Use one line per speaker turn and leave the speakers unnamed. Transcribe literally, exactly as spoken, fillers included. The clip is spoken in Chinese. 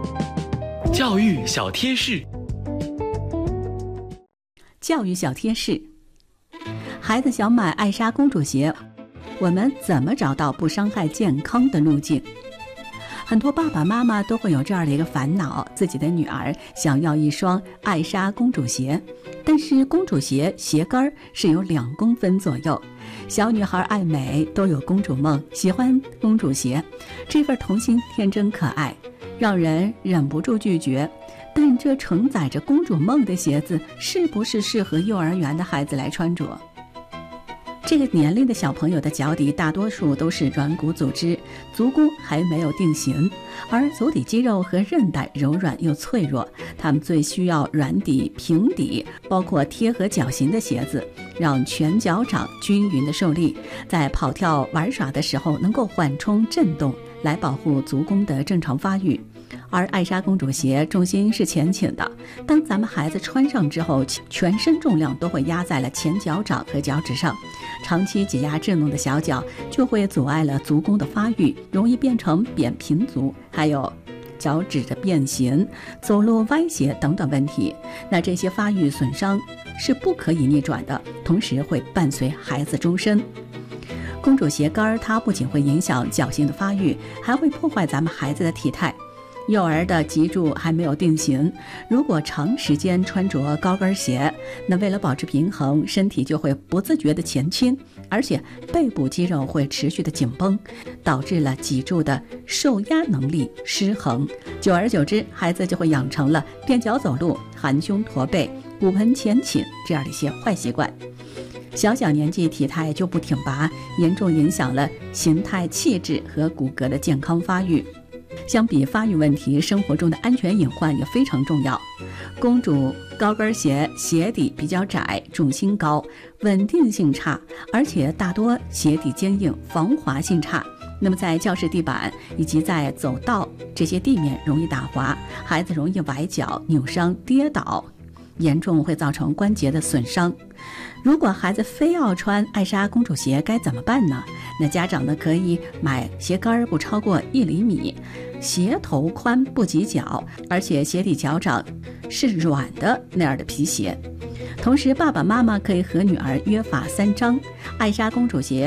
教育小贴士。
教育小贴士：孩子想买艾莎公主鞋，我们怎么找到不伤害健康的路径？很多爸爸妈妈都会有这样的一个烦恼，自己的女儿想要一双艾莎公主鞋，但是公主鞋鞋跟是有两公分左右。小女孩爱美，都有公主梦，喜欢公主鞋，这份童心天真可爱，让人忍不住拒绝。但这承载着公主梦的鞋子，是不是适合幼儿园的孩子来穿着？这个年龄的小朋友的脚底大多数都是软骨组织，足弓还没有定型，而足底肌肉和韧带柔软又脆弱，他们最需要软底、平底，包括贴合脚型的鞋子，让全脚掌均匀的受力，在跑跳玩耍的时候能够缓冲震动，来保护足弓的正常发育。而艾莎公主鞋重心是前倾的，当咱们孩子穿上之后，全身重量都会压在了前脚掌和脚趾上，长期挤压震动的小脚就会阻碍了足弓的发育，容易变成扁平足，还有脚趾的变形、走路歪斜等等问题。那这些发育损伤是不可以逆转的，同时会伴随孩子终身。公主鞋跟它不仅会影响脚型的发育，还会破坏咱们孩子的体态。幼儿的脊柱还没有定型，如果长时间穿着高跟鞋，那为了保持平衡，身体就会不自觉的前倾，而且背部肌肉会持续的紧绷，导致了脊柱的受压能力失衡。久而久之，孩子就会养成了踮脚走路、含胸驼背、骨盆前倾这样的一些坏习惯。小小年纪体态就不挺拔，严重影响了形态、气质和骨骼的健康发育。相比发育问题，生活中的安全隐患也非常重要。公主高跟鞋鞋底比较窄，重心高，稳定性差，而且大多鞋底坚硬，防滑性差。那么在教室地板以及在走道，这些地面容易打滑，孩子容易崴脚、扭伤、跌倒，严重会造成关节的损伤。如果孩子非要穿艾莎公主鞋该怎么办呢？那家长呢可以买鞋跟不超过一厘米，鞋头宽不及脚，而且鞋底脚掌是软的那样的皮鞋。同时爸爸妈妈可以和女儿约法三章，艾莎公主鞋